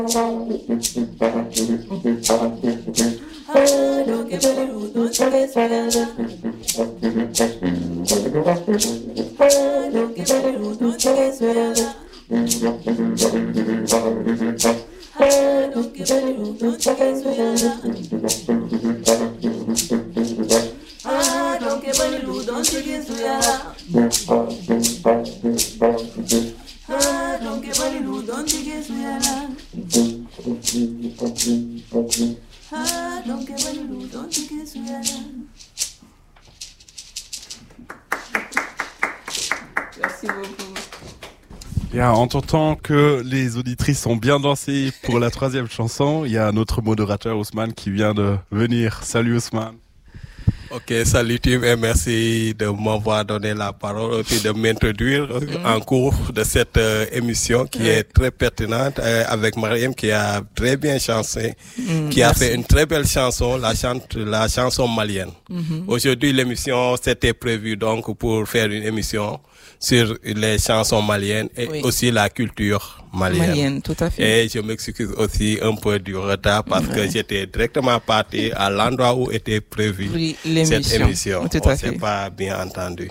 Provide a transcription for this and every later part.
Ja, en entendant que les auditrices ont bien dansé pour la troisième chanson, il y a notre modérateur Ousmane qui vient de venir. Salut Ousmane. Ok, salut Tim et merci de m'avoir donné la parole et de m'introduire en cours de cette émission qui est très pertinente avec Mariam qui a très bien chanté, qui a fait une très belle chanson, la chanson malienne. Aujourd'hui, l'émission s'était prévue donc pour faire une émission sur les chansons maliennes et aussi la culture malienne. Tout à fait. Et je m'excuse aussi un peu du retard parce que j'étais directement parti à l'endroit où était prévue cette émission. Tout On à s'est fait. pas bien entendu.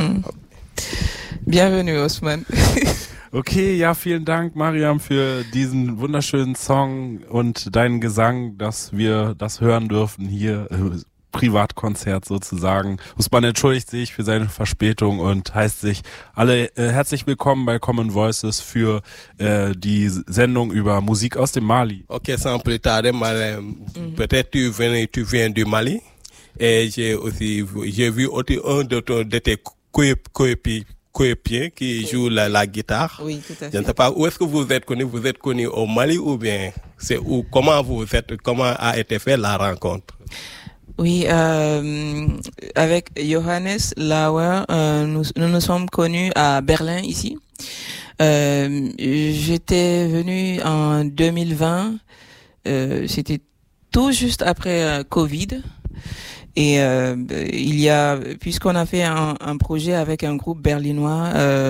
Bienvenue, Ousmane. Okay, ja, vielen Dank, Mariam, für diesen wunderschönen Song und deinen Gesang, dass wir das hören dürfen hier. Privatkonzert sozusagen. Ousmane entschuldigt sich für seine Verspätung und heißt sich alle herzlich willkommen bei Common Voices für die Sendung über Musik aus dem Mali. Ok, sans plus tarder, peut-être tu viens du Mali et j'ai vu aussi un de tes coéquipiers qui joue la guitare. Oui, tout à fait. Je ne sais pas où est-ce que vous êtes connu au Mali ou bien c'est où, comment a été fait la rencontre? Oui, avec Johannes Lauer, nous sommes connus à Berlin ici. J'étais venu en 2020, c'était tout juste après Covid. Et puisqu'on a fait un projet avec un groupe berlinois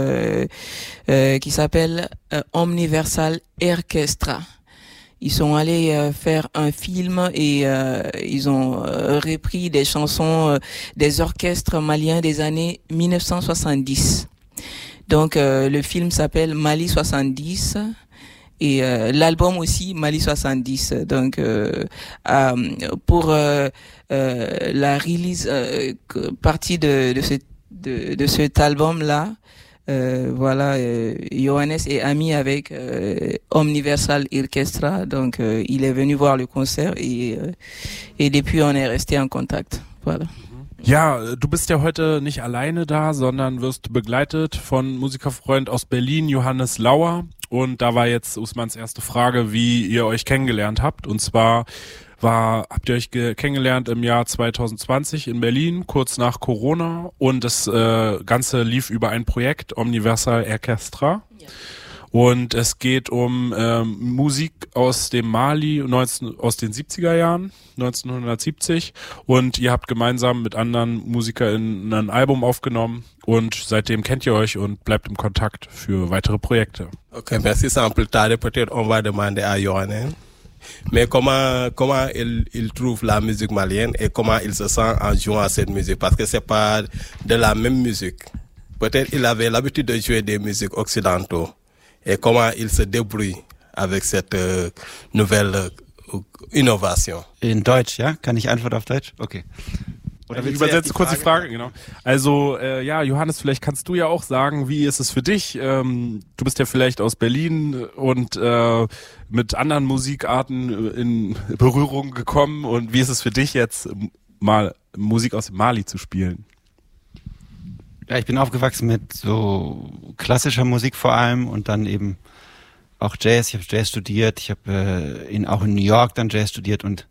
qui s'appelle Omniversal Orchestra. Ils sont allés faire un film et ils ont repris des chansons des orchestres maliens des années 1970. Donc le film s'appelle Mali 70 et l'album aussi Mali 70. Donc pour la release partie de cet album là. Voilà, Johannes est ami avec Omniversal Orchestra, donc il est venu voir le concert et depuis on est resté en contact. Voilà. Ja, du bist ja heute nicht alleine da, sondern wirst begleitet von Musikerfreund aus Berlin, Johannes Lauer. Und da war jetzt Ousmanes erste Frage, wie ihr euch kennengelernt habt. Und zwar habt ihr euch kennengelernt im Jahr 2020 in Berlin, kurz nach Corona. Und das Ganze lief über ein Projekt, Omniversal Orchestra. Ja. Und es geht um Musik aus dem Mali aus den 70er Jahren, 1970. Und ihr habt gemeinsam mit anderen MusikerInnen ein Album aufgenommen. Und seitdem kennt ihr euch und bleibt im Kontakt für weitere Projekte. Ok, merci. Sans plus tarder, peut-être on va demander à Johannes. Mais comment il trouve la musique malienne et comment il se sent en jouant à cette musique? Parce que c'est pas de la même musique. Peut-être il avait l'habitude de jouer des musiques occidentaux. Et comment il se débrouille avec cette nouvelle Innovation? In Deutsch, ja? Kann ich Antwort auf Deutsch? Okay. Oder ich übersetze kurz die Frage, genau. Also, ja, Johannes, vielleicht kannst du ja auch sagen, wie ist es für dich? Du bist ja vielleicht aus Berlin und mit anderen Musikarten in Berührung gekommen. Und wie ist es für dich jetzt, mal Musik aus dem Mali zu spielen? Ja, ich bin aufgewachsen mit so klassischer Musik vor allem und dann eben auch Jazz. Ich habe Jazz studiert. Ich habe auch in New York dann Jazz studiert und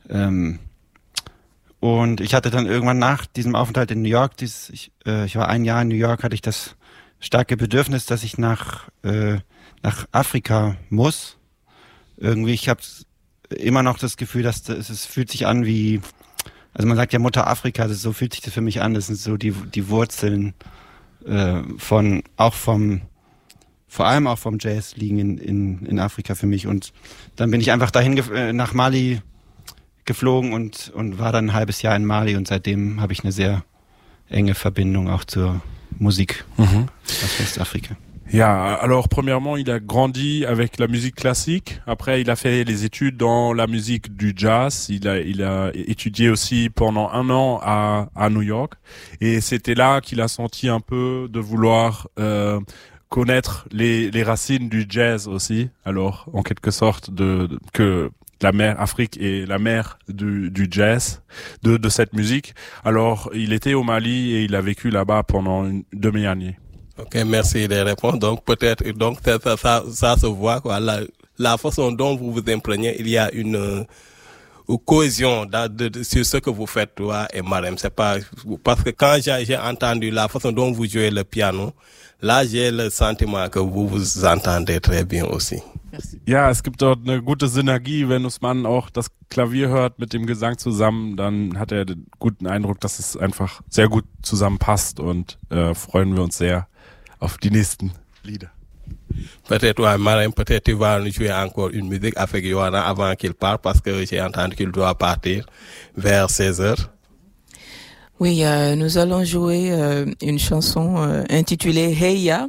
ich hatte dann irgendwann nach diesem Aufenthalt in New York, ich war ein Jahr in New York, hatte ich das starke Bedürfnis, dass ich nach Afrika muss. Irgendwie, ich habe immer noch das Gefühl, dass es fühlt sich an wie, also man sagt ja Mutter Afrika, so fühlt sich das für mich an. Das sind so die Wurzeln vom vor allem auch vom Jazz liegen in Afrika für mich. Und dann bin ich einfach dahin nach Mali geflogen und war dann ein halbes Jahr in Mali und seitdem habe ich eine sehr enge Verbindung auch zur Musik aus Westafrika. Ja, alors premièrement, il a grandi avec la musique classique. Après, il a fait les études dans la musique du jazz. Il a étudié aussi pendant 1 an à New York. Et c'était là qu'il a senti un peu de vouloir connaître les racines du jazz aussi. Alors, en quelque sorte, que la mère Afrique est la mère du jazz, de cette musique. Alors, il était au Mali et il a vécu là-bas pendant une demi-année. Ok, merci des réponses. Donc peut-être, donc ça se voit quoi. La façon dont vous vous imprégnez, il y a une cohésion sur ce que vous faites toi et Marème. C'est pas parce que quand j'ai entendu la façon dont vous jouez le piano, là j'ai le sentiment que vous vous entendez très bien aussi. Merci. Ja, es gibt dort eine gute Synergie, wenn Usman auch das Klavier hört mit dem Gesang zusammen, dann hat er den guten Eindruck, dass es einfach sehr gut zusammenpasst und freuen wir uns sehr auf die nächsten Lieder. Peut-être, ouais, Marème, peut-être tu vas nous jouer encore une musique avec Yohana avant qu'il parte parce que j'ai entendu qu'il doit partir vers 16h. Oui, nous allons jouer une chanson intitulée Hey Ya.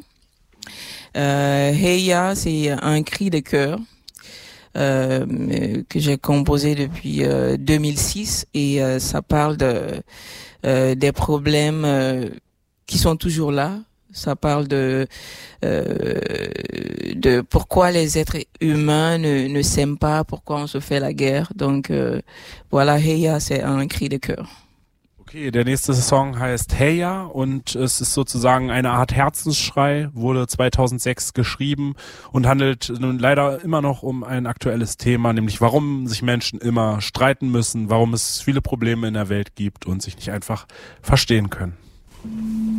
Hey Ya, c'est un cri de cœur que j'ai composé depuis 2006 et ça parle des problèmes qui sont toujours là. Ça parle de pourquoi les êtres humains ne s'aiment pas, pourquoi on se fait la guerre. Donc voilà, Hey Ya, c'est un cri de cœur. Okay, der nächste Song heißt Hey Ya und es ist sozusagen eine Art Herzensschrei, wurde 2006 geschrieben und handelt nun leider immer noch um ein aktuelles Thema, nämlich warum sich Menschen immer streiten müssen, warum es viele Probleme in der Welt gibt und sich nicht einfach verstehen können.